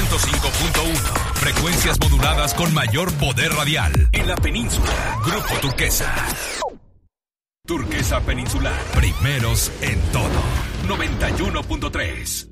105.1. Frecuencias moduladas con mayor poder radial. En la península, Grupo Turquesa. Turquesa Peninsular. Primeros en todo. 91.3.